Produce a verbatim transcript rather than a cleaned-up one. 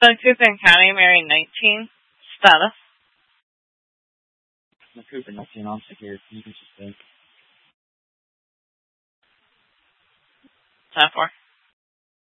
Cooper County, Mary nineteen. Status. Cooper nineteen on secure. You can just think. ten four.